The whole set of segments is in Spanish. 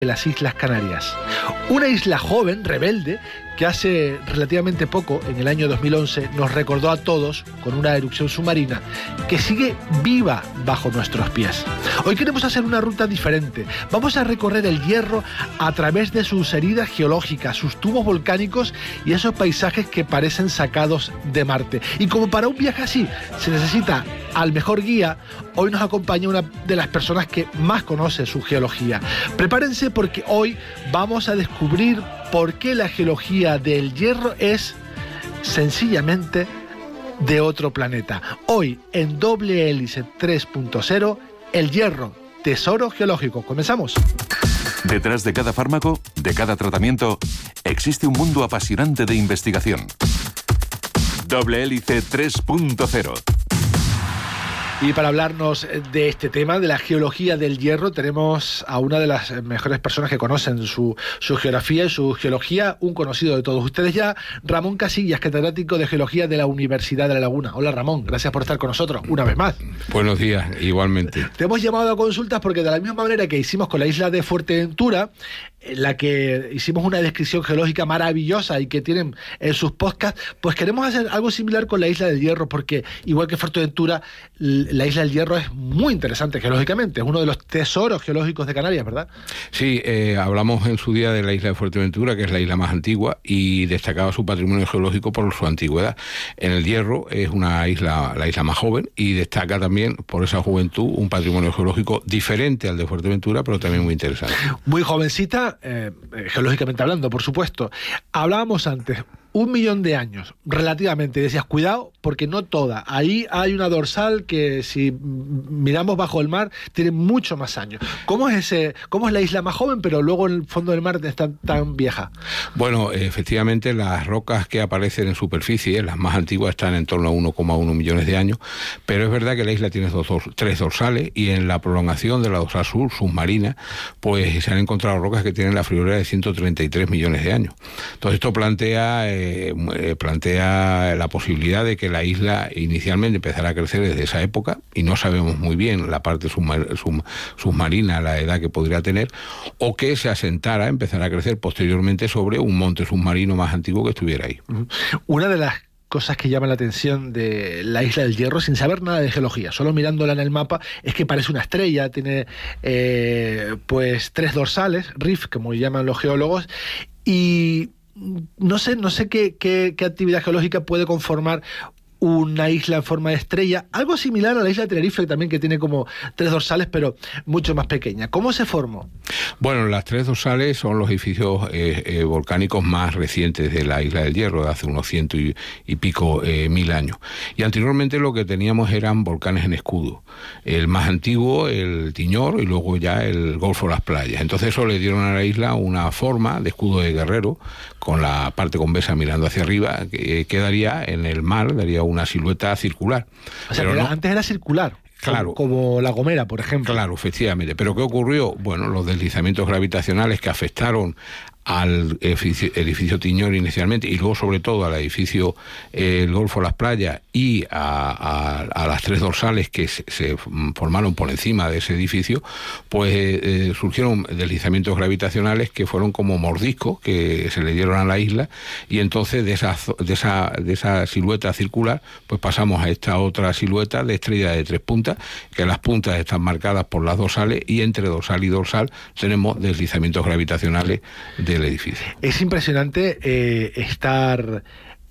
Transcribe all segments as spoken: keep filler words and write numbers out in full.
de las Islas Canarias. Una isla joven, rebelde, que hace relativamente poco, en el año dos mil once, nos recordó a todos, con una erupción submarina, que sigue viva bajo nuestros pies. Hoy queremos hacer una ruta diferente. Vamos a recorrer el Hierro a través de sus heridas geológicas, sus tubos volcánicos y esos paisajes que parecen sacados de Marte. Y como para un viaje así se necesita al mejor guía, hoy nos acompaña una de las personas que más conoce su geología. Prepárense porque hoy vamos a descubrir por qué la geología del Hierro es sencillamente de otro planeta. Hoy en Doble Hélice tres punto cero, el Hierro, tesoro geológico. ¿Comenzamos? Detrás de cada fármaco, de cada tratamiento, existe un mundo apasionante de investigación. Doble Hélice tres punto cero. Y para hablarnos de este tema, de la geología del Hierro, tenemos a una de las mejores personas que conocen su, su geografía y su geología, un conocido de todos ustedes ya, Ramón Casillas, catedrático de Geología de la Universidad de La Laguna. Hola Ramón, gracias por estar con nosotros una vez más. Buenos días, igualmente. Te hemos llamado a consultas porque de la misma manera que hicimos con la isla de Fuerteventura, en la que hicimos una descripción geológica maravillosa y que tienen en sus podcasts, pues queremos hacer algo similar con la isla del Hierro, porque igual que Fuerteventura, la isla del Hierro es muy interesante geológicamente, es uno de los tesoros geológicos de Canarias, ¿verdad? Sí, eh, hablamos en su día de la isla de Fuerteventura, que es la isla más antigua, y destacaba su patrimonio geológico por su antigüedad. En el Hierro es una isla, la isla más joven, y destaca también por esa juventud un patrimonio geológico diferente al de Fuerteventura, pero también muy interesante. Muy jovencita, eh, geológicamente hablando, por supuesto. Hablábamos antes, un millón de años, relativamente. Decías, cuidado, porque no toda. Ahí hay una dorsal que, si miramos bajo el mar, tiene mucho más años. ¿Cómo es ese, cómo es la isla más joven, pero luego en el fondo del mar está tan vieja? Bueno, efectivamente, las rocas que aparecen en superficie, las más antiguas, están en torno a uno coma uno millones de años, pero es verdad que la isla tiene dos, dos, tres dorsales, y en la prolongación de la dorsal sur, submarina, pues se han encontrado rocas que tienen la friolera de ciento treinta y tres millones de años. Entonces esto plantea... Eh, Eh, plantea la posibilidad de que la isla inicialmente empezara a crecer desde esa época, y no sabemos muy bien la parte submar sub submarina, la edad que podría tener, o que se asentara, empezara a crecer posteriormente sobre un monte submarino más antiguo que estuviera ahí. Una de las cosas que llaman la atención de la isla del Hierro, sin saber nada de geología, solo mirándola en el mapa, es que parece una estrella, tiene eh, pues tres dorsales, reef, como llaman los geólogos, y no sé, no sé qué, qué, qué actividad geológica puede conformar una isla en forma de estrella, algo similar a la isla de Tenerife también, que tiene como tres dorsales, pero mucho más pequeña. ¿Cómo se formó? Bueno, las tres dorsales son los edificios eh, eh, volcánicos más recientes de la isla del Hierro, de hace unos ciento y, y pico eh, mil años. Y anteriormente lo que teníamos eran volcanes en escudo. El más antiguo, el Tiñor, y luego ya el Golfo de las Playas. Entonces eso le dieron a la isla una forma de escudo de guerrero, con la parte convexa mirando hacia arriba, que quedaría en el mar, daría una silueta circular. O sea, pero que no, antes era circular. Claro. Como, como La Gomera, por ejemplo. Claro, efectivamente. ¿Pero qué ocurrió? Bueno, los deslizamientos gravitacionales que afectaron al edificio, edificio Tiñor inicialmente, y luego sobre todo al edificio eh, el Golfo de las Playas, y a, a, a las tres dorsales que se, se formaron por encima de ese edificio, pues eh, surgieron deslizamientos gravitacionales que fueron como mordiscos que se le dieron a la isla, y entonces de esa, de esa, de esa silueta circular pues pasamos a esta otra silueta de estrella de tres puntas, que las puntas están marcadas por las dorsales, y entre dorsal y dorsal tenemos deslizamientos gravitacionales de del edificio. Es impresionante eh, estar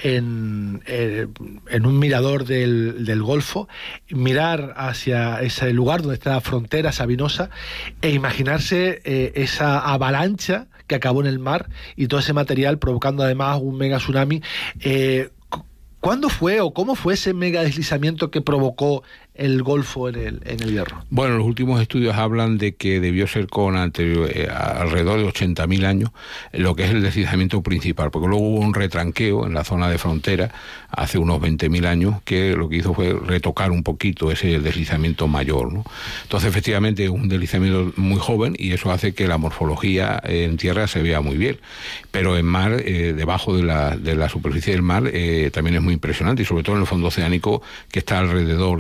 en, eh, en un mirador del, del Golfo, mirar hacia ese lugar donde está la frontera sabinosa e imaginarse eh, esa avalancha que acabó en el mar y todo ese material provocando además un mega tsunami. Eh, ¿Cuándo fue o cómo fue ese mega deslizamiento que provocó el Golfo en el, en el Hierro? Bueno, los últimos estudios hablan de que debió ser con anterior, eh, alrededor de ochenta mil años, lo que es el deslizamiento principal, porque luego hubo un retranqueo en la zona de frontera hace unos veinte mil años, que lo que hizo fue retocar un poquito ese deslizamiento mayor, ¿no? Entonces, efectivamente, es un deslizamiento muy joven, y eso hace que la morfología en tierra se vea muy bien, pero en mar, eh, debajo de la, de la superficie del mar, eh, también es muy impresionante, y sobre todo en el fondo oceánico que está alrededor de la isla,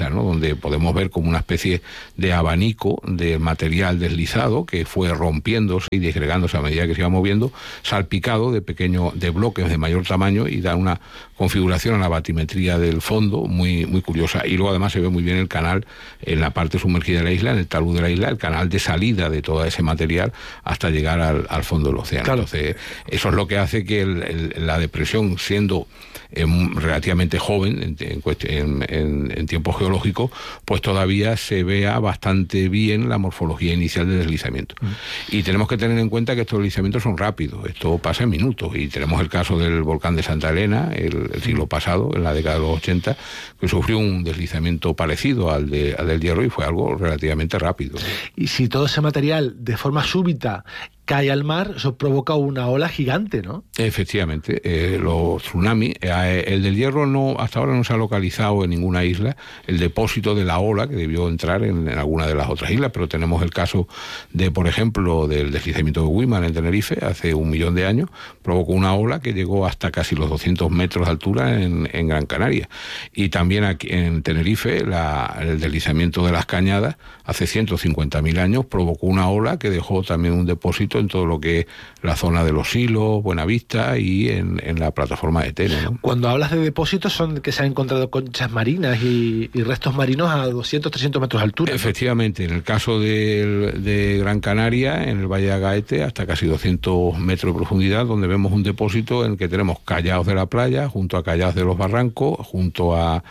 isla, ¿no? Donde podemos ver como una especie de abanico de material deslizado que fue rompiéndose y disgregándose a medida que se iba moviendo, salpicado de pequeños, de bloques de mayor tamaño, y da una configuración a la batimetría del fondo muy, muy curiosa. Y luego además se ve muy bien el canal en la parte sumergida de la isla, en el talud de la isla, el canal de salida de todo ese material hasta llegar al, al fondo del océano. Claro. Entonces, eso es lo que hace que el, el, la depresión, siendo eh, relativamente joven en, en, en, en tiempo geológico, pues todavía se vea bastante bien la morfología inicial del deslizamiento. Mm. Y tenemos que tener en cuenta que estos deslizamientos son rápidos, esto pasa en minutos, y tenemos el caso del volcán de Santa Elena, el, el siglo pasado, en la década de los ochenta, que sufrió un deslizamiento parecido al, de, al del Hierro, y fue algo relativamente rápido. Y si todo ese material de forma súbita cae al mar, eso provoca una ola gigante, ¿no? Efectivamente, eh, los tsunamis, eh, el del Hierro no, hasta ahora no se ha localizado en ninguna isla el depósito de la ola que debió entrar en, en alguna de las otras islas, pero tenemos el caso de, por ejemplo, del deslizamiento de Wiman en Tenerife hace un millón de años, provocó una ola que llegó hasta casi los doscientos metros de altura en, en Gran Canaria. Y también aquí en Tenerife, la, el deslizamiento de las Cañadas hace ciento cincuenta mil años provocó una ola que dejó también un depósito en todo lo que es la zona de los Silos, Buenavista y en, en la plataforma de Tene, ¿no? Cuando hablas de depósitos, son que se han encontrado conchas marinas y, y restos marinos a doscientos, trescientos metros de altura, ¿no? Efectivamente, en el caso de, de Gran Canaria, en el Valle de Agaete, hasta casi doscientos metros de profundidad, donde vemos un depósito en el que tenemos callados de la playa, junto a callados de los barrancos, junto a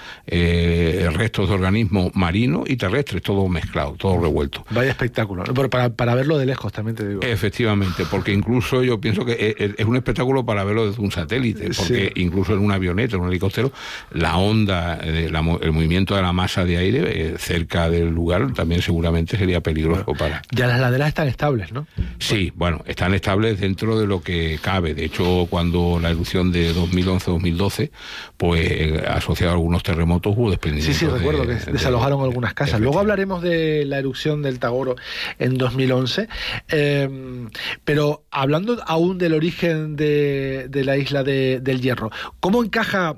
eh, restos de organismos marinos y terrestres, todo mezclado, todo revuelto. Vaya espectáculo, ¿no? Pero para, para verlo de lejos también te digo. Efectivamente. Efectivamente, porque incluso yo pienso que es, es un espectáculo para verlo desde un satélite, porque sí, incluso en una avioneta, en un helicóptero, la onda, eh, la, el movimiento de la masa de aire eh, cerca del lugar también seguramente sería peligroso. Bueno, para... Ya las laderas están estables, ¿no? Sí, bueno, están estables dentro de lo que cabe. De hecho, cuando la erupción de dos mil once dos mil doce, pues eh, asociado a algunos terremotos hubo desprendimientos. Sí, sí, recuerdo de, que desalojaron de, algunas casas. Luego hablaremos de la erupción del Tagoro en dos mil once. Eh, Pero hablando aún del origen de, de la isla de, del Hierro, ¿cómo encaja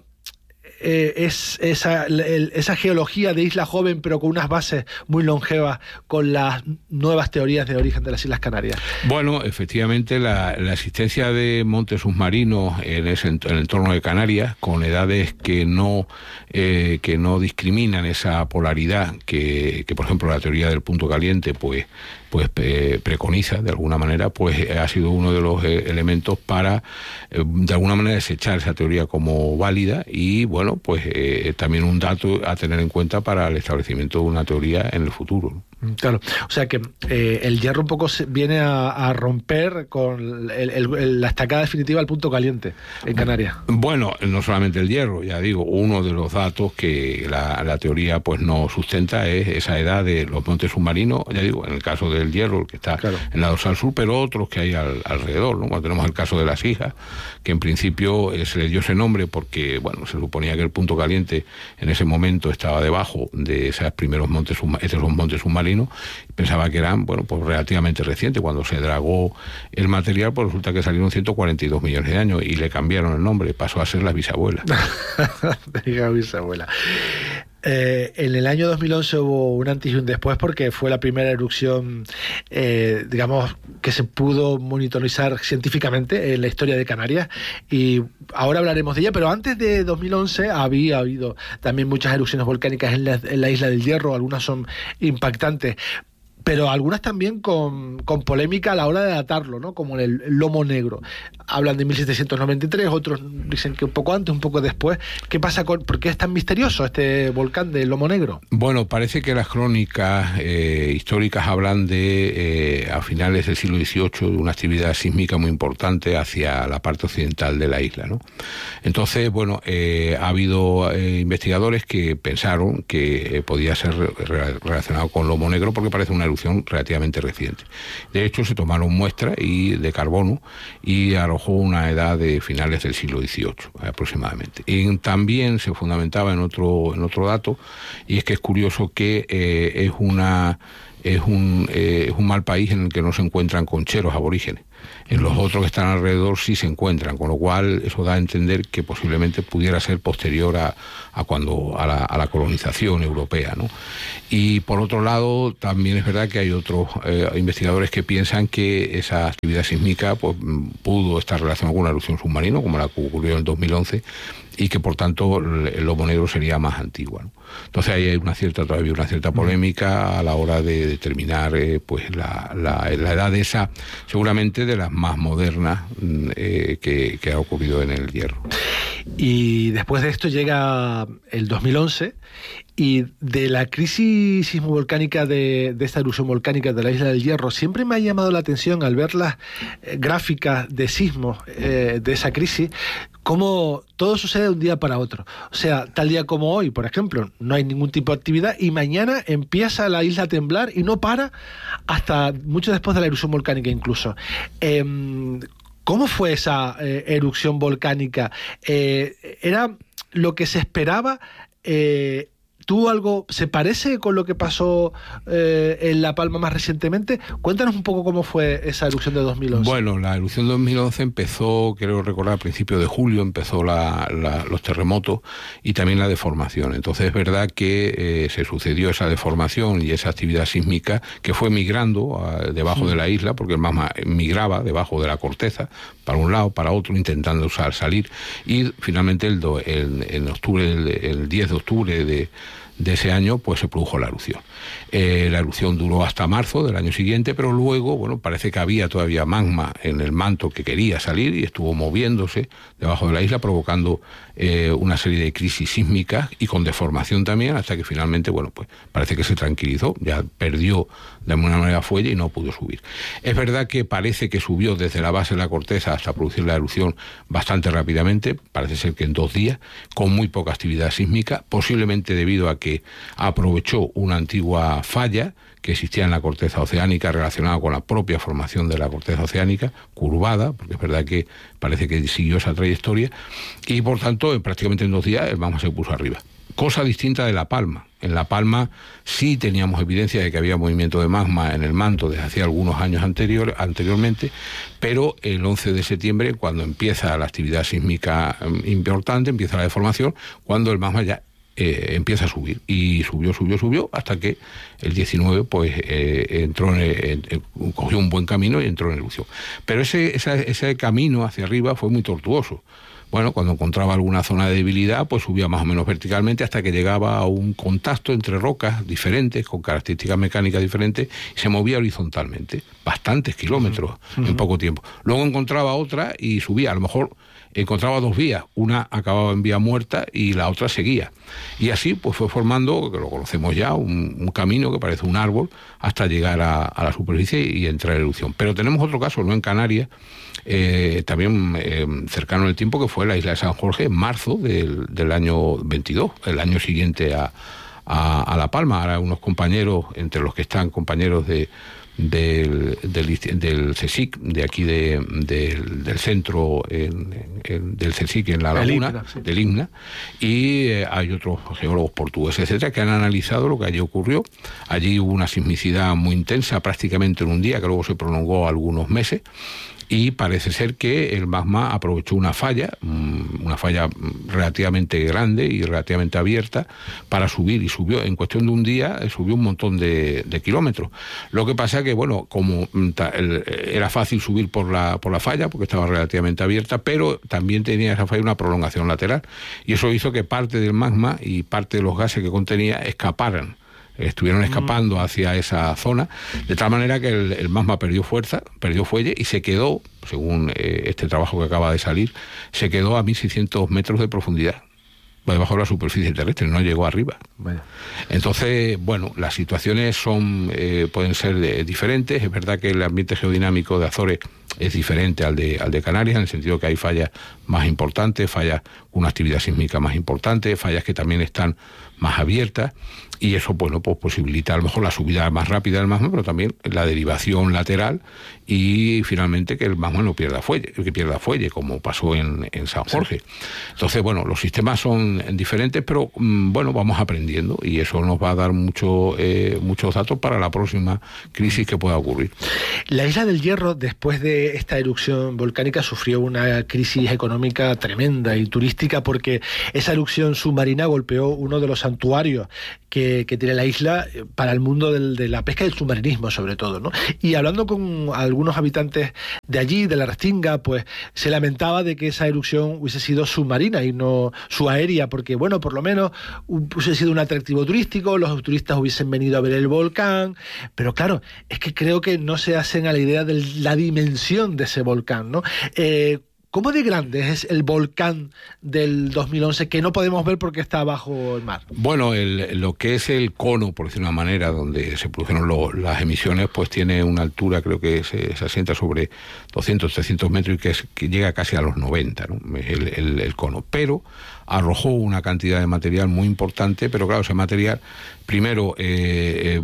eh, es, esa, el, esa geología de isla joven pero con unas bases muy longevas con las nuevas teorías de origen de las Islas Canarias? Bueno, efectivamente la, la existencia de montes submarinos en, ese, en el entorno de Canarias, con edades que no, eh, que no discriminan esa polaridad que, que, por ejemplo, la teoría del punto caliente pues pues eh, preconiza de alguna manera, pues eh, ha sido uno de los eh, elementos para eh, de alguna manera desechar esa teoría como válida, y bueno, pues eh, también un dato a tener en cuenta para el establecimiento de una teoría en el futuro. Claro, o sea que eh, el Hierro un poco viene a, a romper con el, el, el, la estacada definitiva al punto caliente en Canarias. Bueno, no solamente el Hierro, ya digo, uno de los datos que la, la teoría pues no sustenta es esa edad de los montes submarinos, ya digo, en el caso del Hierro, el que está claro en la dorsal sur, pero otros que hay al, alrededor, ¿no? Bueno, tenemos el caso de las Hijas, que en principio eh, se le dio ese nombre porque, bueno, se suponía que el punto caliente en ese momento estaba debajo de esos primeros montes, esos montes submarinos. Pensaba que eran, bueno, pues relativamente recientes. Cuando se dragó el material, pues resulta que salieron ciento cuarenta y dos millones de años y le cambiaron el nombre, pasó a ser la bisabuela. Diga bisabuela. Eh, en el año dos mil once hubo un antes y un después porque fue la primera erupción, eh, digamos, que se pudo monitorizar científicamente en la historia de Canarias, y ahora hablaremos de ella, pero antes de dos mil once había habido también muchas erupciones volcánicas en la, en la isla del Hierro, algunas son impactantes, pero algunas también con, con polémica a la hora de datarlo, ¿no? Como en el, el Lomo Negro. Hablan de mil setecientos noventa y tres, otros dicen que un poco antes, un poco después. ¿Qué pasa con, por qué es tan misterioso este volcán del Lomo Negro? Bueno, parece que las crónicas eh, históricas hablan de, eh, a finales del siglo dieciocho, de una actividad sísmica muy importante hacia la parte occidental de la isla, ¿no? Entonces, bueno, eh, ha habido eh, investigadores que pensaron que eh, podía ser re relacionado con Lomo Negro porque parece una erupción relativamente reciente. De hecho, se tomaron muestras y de carbono y arrojó una edad de finales del siglo dieciocho aproximadamente. Y también se fundamentaba en otro, en otro dato, y es que es curioso que eh, es una es un, eh, es un mal país en el que no se encuentran concheros aborígenes. En los otros que están alrededor sí se encuentran, con lo cual eso da a entender que posiblemente pudiera ser posterior a, a cuando a la, a la colonización europea, ¿no? Y por otro lado, también es verdad que hay otros eh, investigadores que piensan que esa actividad sísmica pues, pudo estar relacionada con una erupción submarina, como la que ocurrió en el dos mil once, y que por tanto el Lobo Negro sería más antigua, ¿no? Entonces ahí hay una cierta todavía una cierta polémica a la hora de determinar eh, pues la, la, la edad de esa, seguramente de las más modernas eh, que, que ha ocurrido en el Hierro. Y después de esto llega el dos mil once y de la crisis sismovolcánica de, de esta erupción volcánica de la isla del Hierro, siempre me ha llamado la atención al ver las eh, gráficas de sismos eh, de esa crisis, cómo todo sucede de un día para otro. O sea, tal día como hoy, por ejemplo, no hay ningún tipo de actividad y mañana empieza la isla a temblar y no para hasta mucho después de la erupción volcánica incluso. Eh, ¿Cómo fue esa eh, erupción volcánica? Eh, ¿Era lo que se esperaba? Eh, ¿Tuvo algo, se parece con lo que pasó eh, en La Palma más recientemente? Cuéntanos un poco cómo fue esa erupción de dos mil once. Bueno, la erupción de dos mil once empezó, creo recordar, a principios de julio, empezó la, la, los terremotos y también la deformación. Entonces es verdad que eh, se sucedió esa deformación y esa actividad sísmica que fue migrando a, debajo sí. de la isla, porque el magma migraba debajo de la corteza, para un lado, para otro, intentando usar, salir. Y finalmente, el, do, el, en octubre, el, el diez de octubre de de ese año, pues se produjo la erupción. Eh, la erupción duró hasta marzo del año siguiente, pero luego, bueno, parece que había todavía magma en el manto que quería salir y estuvo moviéndose debajo de la isla, provocando eh, una serie de crisis sísmicas y con deformación también, hasta que finalmente, bueno, pues parece que se tranquilizó, ya perdió de alguna manera fuelle y no pudo subir. Es verdad que parece que subió desde la base de la corteza hasta producir la erupción bastante rápidamente, parece ser que en dos días, con muy poca actividad sísmica, posiblemente debido a que aprovechó una antigua falla que existía en la corteza oceánica relacionada con la propia formación de la corteza oceánica, curvada, porque es verdad que parece que siguió esa trayectoria, y por tanto, prácticamente en dos días el magma se puso arriba. Cosa distinta de La Palma. En La Palma sí teníamos evidencia de que había movimiento de magma en el manto desde hacía algunos años anterior, anteriormente, pero el once de septiembre, cuando empieza la actividad sísmica importante, empieza la deformación, cuando el magma ya Eh, empieza a subir, y subió, subió, subió, hasta que el diecinueve pues eh, entró en, en, en, cogió un buen camino y entró en erupción. Pero ese, ese, ese camino hacia arriba fue muy tortuoso. Bueno, cuando encontraba alguna zona de debilidad, pues subía más o menos verticalmente hasta que llegaba a un contacto entre rocas diferentes, con características mecánicas diferentes, y se movía horizontalmente, bastantes kilómetros uh-huh. en poco tiempo. Luego encontraba otra y subía, a lo mejor encontraba dos vías, una acababa en vía muerta y la otra seguía. Y así pues fue formando, que lo conocemos ya, un, un camino que parece un árbol hasta llegar a, a la superficie y entrar en erupción. Pero tenemos otro caso, no en Canarias, eh, también eh, cercano en el tiempo, que fue la isla de San Jorge, en marzo del, del año veintidós, el año siguiente a, a, a La Palma. Ahora unos compañeros, entre los que están compañeros de del, del, del CSIC, de aquí de, de, del centro en, en, del CSIC en La Laguna, I N A, sí. del I N A, y eh, hay otros geólogos portugueses, etcétera, que han analizado lo que allí ocurrió. Allí hubo una sismicidad muy intensa, prácticamente en un día, que luego se prolongó algunos meses, y parece ser que el magma aprovechó una falla, una falla relativamente grande y relativamente abierta, para subir, y subió, en cuestión de un día, subió un montón de, de kilómetros. Lo que pasa que, bueno, como era fácil subir por la, por la falla, porque estaba relativamente abierta, pero también tenía esa falla una prolongación lateral, y eso hizo que parte del magma y parte de los gases que contenía escaparan. Estuvieron escapando hacia esa zona, de tal manera que el, el magma perdió fuerza, perdió fuelle y se quedó, según eh, este trabajo que acaba de salir, se quedó a mil seiscientos metros de profundidad, debajo de la superficie terrestre, no llegó arriba. Bueno. Entonces, bueno, las situaciones son eh, pueden ser de, diferentes. Es verdad que el ambiente geodinámico de Azores es diferente al de, al de Canarias, en el sentido que hay fallas más importantes, fallas con una actividad sísmica más importante, fallas que también están más abiertas, y eso, bueno, pues posibilita a lo mejor la subida más rápida del magma, pero también la derivación lateral y finalmente que el magma no pierda fuelle, que pierda fuelle, como pasó en, en San Jorge. Sí. Entonces, bueno, los sistemas son diferentes, pero bueno, vamos aprendiendo y eso nos va a dar mucho, eh, muchos datos para la próxima crisis que pueda ocurrir. La isla del Hierro, después de esta erupción volcánica, sufrió una crisis económica tremenda y turística porque esa erupción submarina golpeó uno de los santuarios que, que tiene la isla para el mundo del, de la pesca y el submarinismo, sobre todo, ¿no? Y hablando con algunos habitantes de allí, de la Restinga, pues se lamentaba de que esa erupción hubiese sido submarina y no subaérea, porque, bueno, por lo menos hubiese sido un atractivo turístico, los turistas hubiesen venido a ver el volcán, pero claro, es que creo que no se hacen a la idea de la dimensión de ese volcán, ¿no? Eh, ¿Cómo de grande es el volcán del dos mil once que no podemos ver porque está bajo el mar? Bueno, el, lo que es el cono, por decirlo de una manera, donde se produjeron lo, las emisiones, pues tiene una altura, creo que se, se asienta sobre doscientos, trescientos metros y que, es, que llega casi a los noventa, ¿no? el, el, el cono. Pero arrojó una cantidad de material muy importante, pero claro, ese material, primero, eh, eh,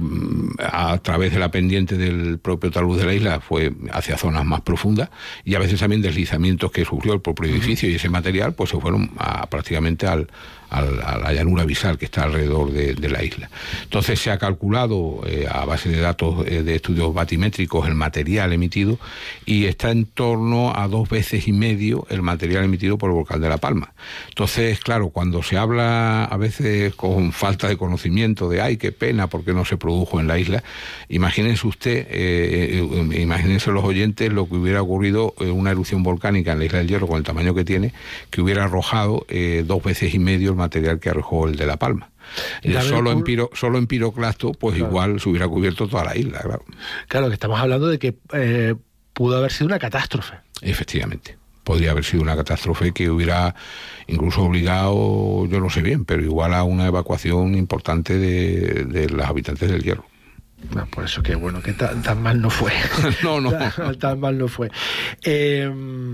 a través de la pendiente del propio talud de la isla, fue hacia zonas más profundas, y a veces también deslizamientos que sufrió el propio edificio, uh-huh. y ese material pues se fueron a, prácticamente al, al, a la llanura abisal que está alrededor de, de la isla. Entonces se ha calculado eh, a base de datos eh, de estudios batimétricos el material emitido, y está en torno a dos veces y medio el material emitido por el volcán de La Palma. Entonces, claro, cuando se habla a veces con falta de conocimiento de ay, qué pena porque no se produjo en la isla, imagínense usted, eh, eh, imagínense los oyentes lo que hubiera ocurrido en una erupción volcánica en la isla del Hierro con el tamaño que tiene, que hubiera arrojado eh, dos veces y medio el material que arrojó el de La Palma. Eh, solo, en piro, solo en piroclasto, pues claro, igual se hubiera cubierto toda la isla, claro. Claro, que estamos hablando de que eh, pudo haber sido una catástrofe. Efectivamente. Podría haber sido una catástrofe que hubiera incluso obligado, yo no sé bien, pero igual a una evacuación importante de, de los habitantes del Hierro. No, por eso que bueno, que tan, tan mal no fue. no, no. Tan, tan mal no fue. Eh,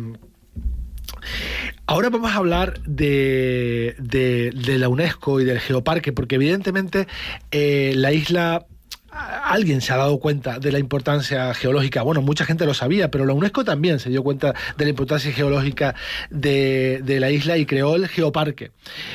ahora vamos a hablar de, de, de la UNESCO y del Geoparque, porque evidentemente eh, la isla... Alguien se ha dado cuenta de la importancia geológica, bueno, mucha gente lo sabía, pero la UNESCO también se dio cuenta de la importancia geológica de, de la isla y creó el Geoparque.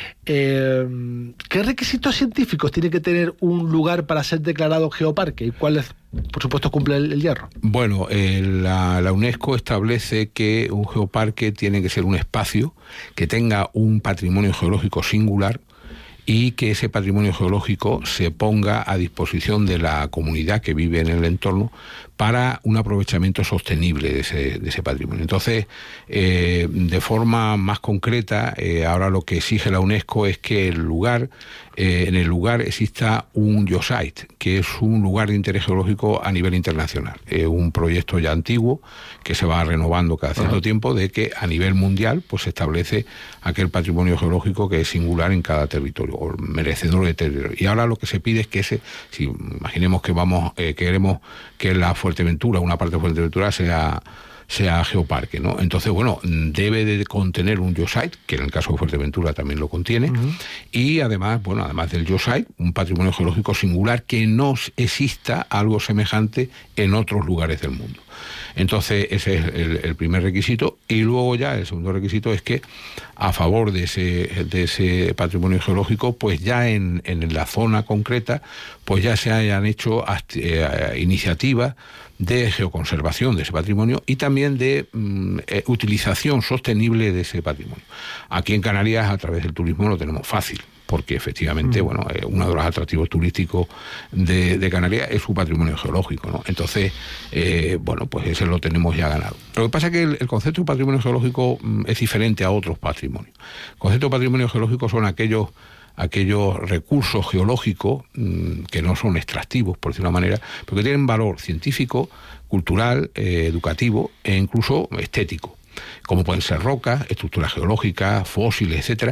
Eh, ¿Qué requisitos científicos tiene que tener un lugar para ser declarado geoparque? ¿Y cuáles, por supuesto, cumple el, el Hierro? Bueno, eh, la, la UNESCO establece que un geoparque tiene que ser un espacio que tenga un patrimonio geológico singular, y que ese patrimonio geológico se ponga a disposición de la comunidad que vive en el entorno para un aprovechamiento sostenible de ese, de ese patrimonio. Entonces, eh, de forma más concreta, eh, ahora lo que exige la UNESCO es que el lugar, eh, en el lugar exista un geosite, que es un lugar de interés geológico a nivel internacional. Eh, un proyecto ya antiguo que se va renovando cada cierto uh-huh. tiempo, de que a nivel mundial pues se establece aquel patrimonio geológico que es singular en cada territorio, o merecedor de territorio. Y ahora lo que se pide es que ese, si imaginemos que vamos, eh, queremos que la Fuerteventura, una parte de Fuerteventura sea, sea geoparque, ¿no? Entonces, bueno, debe de contener un geosite, que en el caso de Fuerteventura también lo contiene, uh-huh. y además, bueno, además del geosite, un patrimonio geológico singular que no exista algo semejante en otros lugares del mundo. Entonces, ese es el, el primer requisito, y luego ya el segundo requisito es que a favor de ese, de ese patrimonio geológico, pues ya en, en la zona concreta, pues ya se hayan hecho eh, iniciativas de geoconservación de ese patrimonio y también de mm, eh, utilización sostenible de ese patrimonio. Aquí en Canarias, a través del turismo, lo tenemos fácil, porque efectivamente, mm. bueno, eh, uno de los atractivos turísticos de, de Canarias es su patrimonio geológico, ¿no? Entonces, eh, bueno, pues ese lo tenemos ya ganado. Lo que pasa es que el, el concepto de patrimonio geológico mm, es diferente a otros patrimonios. El concepto de patrimonio geológico son aquellos aquellos recursos geológicos mmm, que no son extractivos, por decirlo de una manera, pero que tienen valor científico, cultural, eh, educativo e incluso estético, como pueden ser rocas, estructuras geológicas, fósiles, etcétera,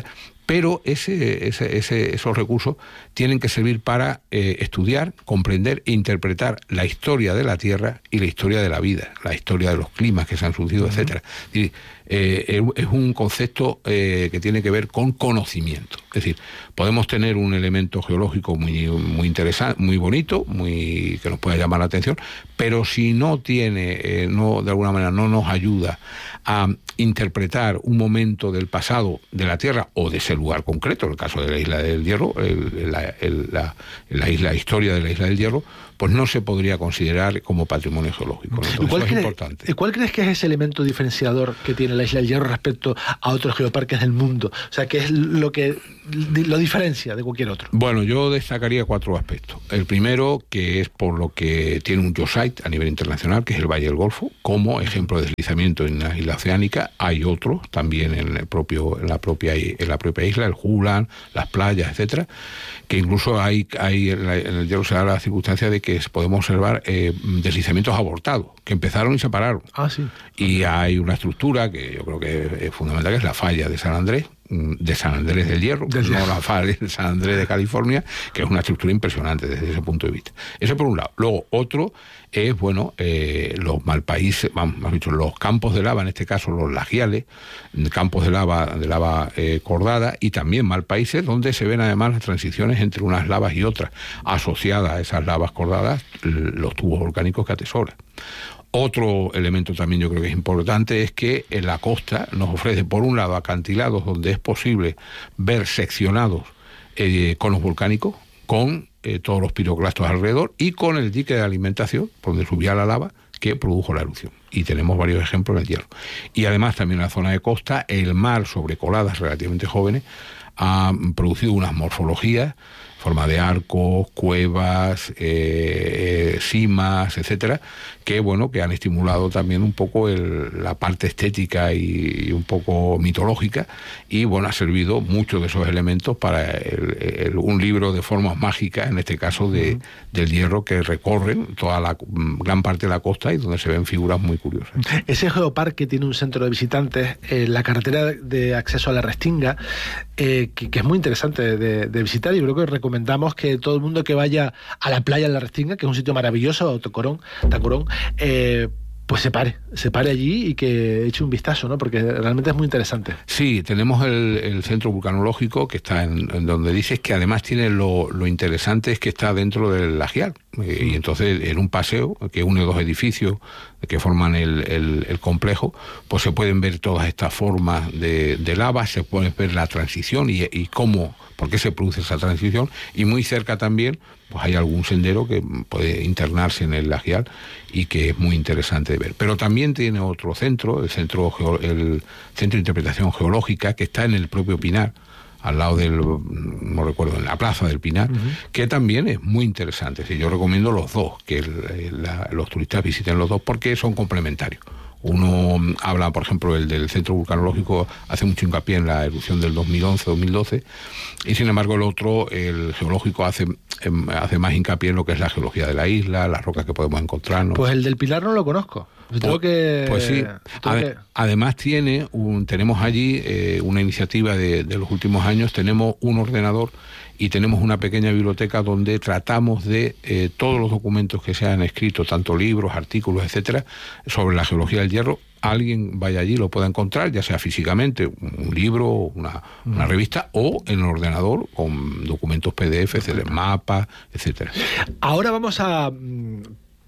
Pero ese, ese, ese, esos recursos tienen que servir para eh, estudiar, comprender e interpretar la historia de la Tierra y la historia de la vida, la historia de los climas que se han sucedido, uh-huh. etcétera. Y, eh, es un concepto eh, que tiene que ver con conocimiento. Es decir, podemos tener un elemento geológico muy, muy interesante, muy bonito, muy que nos pueda llamar la atención, pero si no tiene, eh, no de alguna manera no nos ayuda a interpretar un momento del pasado de la Tierra o de ese lugar concreto, en el caso de la Isla del Hierro, el, la, el, la, la, isla, la historia de la Isla del Hierro, pues no se podría considerar como patrimonio geológico. Entonces, ¿Cuál, eso crees, es importante. ¿Cuál crees que es ese elemento diferenciador que tiene la Isla del Hierro respecto a otros geoparques del mundo? O sea, ¿qué es lo que lo diferencia de cualquier otro? Bueno, yo destacaría cuatro aspectos. El primero, que es por lo que tiene un geosite a nivel internacional, que es el Valle del Golfo, como ejemplo de deslizamiento en la isla oceánica. Hay otros también en el propio, en la propia, en la propia isla, el Hulan, las playas, etcétera, que incluso hay, hay en, la, en el Hierro se da la circunstancia de que podemos observar eh, deslizamientos abortados, que empezaron y se pararon. Ah, sí. Y hay una estructura que yo creo que es fundamental, que es la falla de San Andrés, de San Andrés del Hierro, del no la falla de San Andrés de California, que es una estructura impresionante desde ese punto de vista. Eso por un lado. Luego, otro es, bueno, eh, los malpaíses, vamos, más dicho, los campos de lava, en este caso los lagiales, campos de lava, de lava eh, cordada, y también malpaíses donde se ven además las transiciones entre unas lavas y otras, asociadas a esas lavas cordadas, los tubos volcánicos que atesoran. Otro elemento también yo creo que es importante es que en la costa nos ofrece, por un lado, acantilados donde es posible ver seccionados eh, conos volcánicos, con eh, todos los piroclastos alrededor y con el dique de alimentación, por donde subía la lava, que produjo la erupción. Y tenemos varios ejemplos en el Hierro. Y además también en la zona de costa, el mar sobre coladas relativamente jóvenes ha producido unas morfologías, forma de arcos, cuevas, eh, cimas, etcétera, que bueno, que han estimulado también un poco el, la parte estética y, y un poco mitológica, y bueno, ha servido muchos de esos elementos para el, el, un libro de formas mágicas, en este caso de, uh-huh. del Hierro, que recorren toda la gran parte de la costa y donde se ven figuras muy curiosas. Ese geoparque tiene un centro de visitantes, eh, la carretera de acceso a la Restinga, eh, que, que es muy interesante de, de visitar, y creo que recomendamos que todo el mundo que vaya a la playa de la Restinga, que es un sitio maravilloso, Tacorón, Tacorón eh, pues se pare, se pare allí y que eche un vistazo, ¿no? Porque realmente es muy interesante. Sí, tenemos el, el centro vulcanológico que está en, en donde dices que además tiene lo, lo interesante es que está dentro del lagial. Eh, y entonces en un paseo que une dos edificios que forman el, el, el complejo, pues se pueden ver todas estas formas de, de lava, se puede ver la transición y, y cómo, por qué se produce esa transición, y muy cerca también pues hay algún sendero que puede internarse en el lagial y que es muy interesante de ver. Pero también tiene otro centro, el centro geo, el centro de interpretación geológica, que está en el propio Pinar, al lado del, no recuerdo, en la plaza del Pinar, uh-huh. que también es muy interesante. Sí, yo recomiendo los dos, que el, la, los turistas visiten los dos porque son complementarios. Uno habla, por ejemplo, el del centro vulcanológico, hace mucho hincapié en la erupción del dos mil once dos mil doce, y sin embargo el otro, el geológico, hace, hace más hincapié en lo que es la geología de la isla, las rocas que podemos encontrarnos. Pues el del Pilar no lo conozco. Pues, tengo que, pues sí, tengo Ade- que... además tiene un, tenemos allí eh, una iniciativa de, de los últimos años, tenemos un ordenador y tenemos una pequeña biblioteca donde tratamos de eh, todos los documentos que se han escrito, tanto libros, artículos, etcétera, sobre la geología del Hierro. Alguien vaya allí, lo pueda encontrar, ya sea físicamente, un libro, una, una revista, o en el ordenador con documentos P D F, etcétera, mapas, etcétera. Ahora vamos a mm,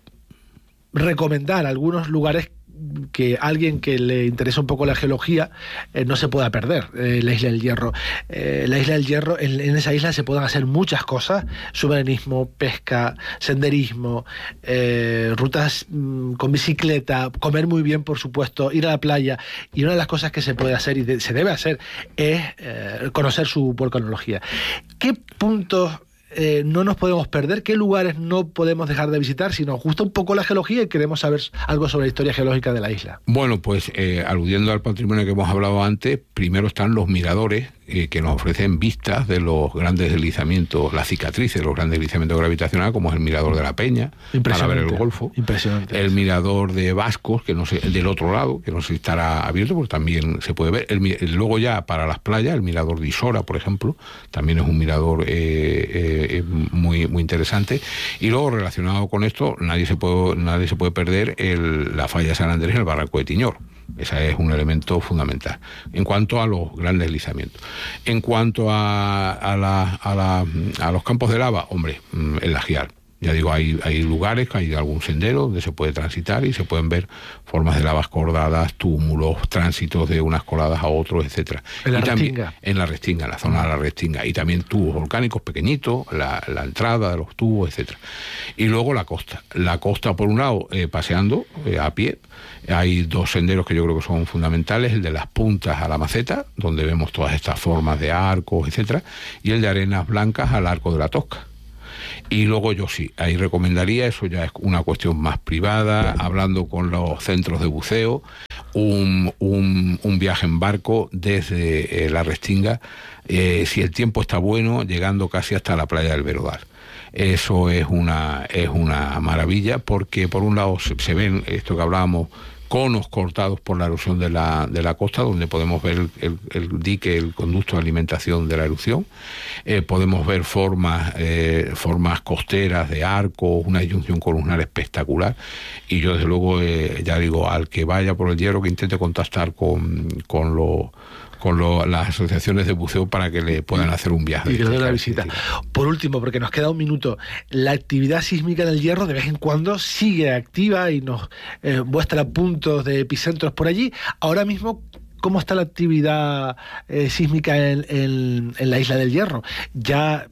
recomendar algunos lugares que alguien que le interesa un poco la geología eh, no se pueda perder. Eh, la Isla del Hierro. Eh, la Isla del Hierro, en, en esa isla se pueden hacer muchas cosas: submarinismo, pesca, senderismo, eh, rutas mm, con bicicleta, comer muy bien, por supuesto, ir a la playa. Y una de las cosas que se puede hacer y de, se debe hacer es eh, conocer su volcanología. ¿Qué puntos Eh, no nos podemos perder? ¿Qué lugares no podemos dejar de visitar si nos gusta un poco la geología y queremos saber algo sobre la historia geológica de la isla? Bueno, pues eh, aludiendo al patrimonio que hemos hablado antes, primero están los miradores, eh, que nos ofrecen vistas de los grandes deslizamientos, las cicatrices de los grandes deslizamientos gravitacionales, como es el Mirador de la Peña, para ver el Golfo. Impresionante. El Mirador de Vascos, que no sé, el del otro lado, que no sé si estará abierto, porque también se puede ver. El, luego ya para las playas, el Mirador de Isora, por ejemplo, también es un mirador eh, eh, muy, muy interesante. Y luego, relacionado con esto, nadie se puede, nadie se puede perder el, la falla de San Andrés en el Barranco de Tiñor. Ese es un elemento fundamental en cuanto a los grandes deslizamientos. En cuanto a, a, la, a, la, a los campos de lava, hombre, el Lagiar. Ya digo, hay, hay lugares, hay algún sendero donde se puede transitar y se pueden ver formas de lavas cordadas, túmulos, tránsitos de unas coladas a otros, etcétera. En la y también, Restinga. En la Restinga, en la zona de la Restinga. Y también tubos volcánicos pequeñitos, la, la entrada de los tubos, etcétera. Y luego la costa. La costa, por un lado, eh, paseando eh, a pie. Hay dos senderos que yo creo que son fundamentales, el de las puntas a la Maceta, donde vemos todas estas formas de arcos, etcétera, y el de arenas blancas al Arco de la Tosca. Y luego yo sí, ahí recomendaría, eso ya es una cuestión más privada, hablando con los centros de buceo, un, un, un viaje en barco desde eh, la Restinga, eh, si el tiempo está bueno, llegando casi hasta la playa del Verodal. Eso es una, es una maravilla, porque por un lado se, se ven, esto que hablábamos, conos cortados por la erosión de la, de la costa, donde podemos ver el, el, el dique, el conducto de alimentación de la erupción. Eh, podemos ver formas, eh, formas costeras de arcos, una disyunción columnar espectacular. Y yo, desde luego, eh, ya digo, al que vaya por el Hierro, que intente contactar con, con los... con lo, las asociaciones de buceo para que le puedan hacer un viaje. Y que le den la visita. Por último, porque nos queda un minuto, la actividad sísmica en el Hierro de vez en cuando sigue activa y nos eh, muestra puntos de epicentros por allí. Ahora mismo, ¿cómo está la actividad eh, sísmica en, en, en la isla del Hierro? Ya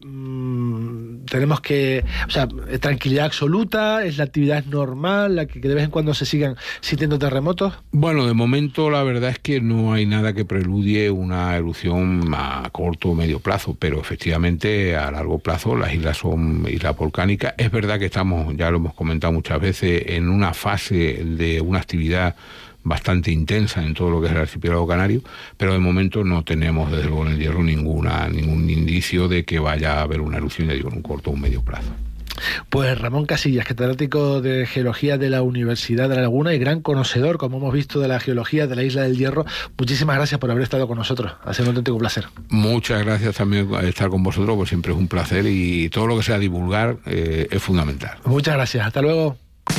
mmm, tenemos que... O sea, tranquilidad absoluta, es la actividad normal, la que, que de vez en cuando se sigan sintiendo terremotos. Bueno, de momento la verdad es que no hay nada que preludie una erupción a corto o medio plazo, pero efectivamente a largo plazo las islas son islas volcánicas. Es verdad que estamos, ya lo hemos comentado muchas veces, en una fase de una actividad bastante intensa en todo lo que es el archipiélago canario, pero de momento no tenemos desde luego en el Hierro ninguna, ningún indicio de que vaya a haber una erupción, ya digo, en un corto o un medio plazo. Pues Ramón Casillas, catedrático de Geología de la Universidad de La Laguna y gran conocedor, como hemos visto, de la geología de la isla del Hierro, muchísimas gracias por haber estado con nosotros. Ha sido un auténtico placer. Muchas gracias también por estar con vosotros, pues siempre es un placer y todo lo que sea divulgar eh, es fundamental. Muchas gracias, hasta luego.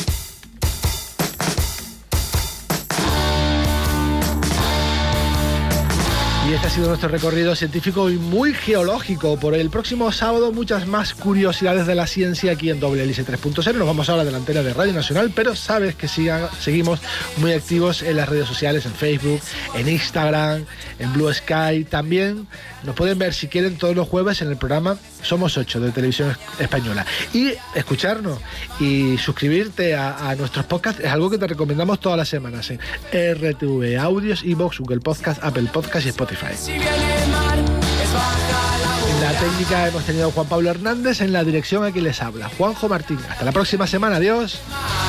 Y este ha sido nuestro recorrido científico y muy geológico. Por el próximo sábado, muchas más curiosidades de la ciencia aquí en Doble Hélice tres punto cero. Nos vamos ahora a la delantera de Radio Nacional, pero sabes que sigan, seguimos muy activos en las redes sociales, en Facebook, en Instagram, en Blue Sky. También nos pueden ver, si quieren, todos los jueves en el programa Somos Ocho de Televisión Española. Y escucharnos y suscribirte a, a nuestros podcasts es algo que te recomendamos todas las semanas en R T V, Audios, iVoox, Google Podcast, Apple Podcast y Spotify. En la técnica hemos tenido a Juan Pablo Hernández, en la dirección aquí les habla Juanjo Martín. Hasta la próxima semana, adiós.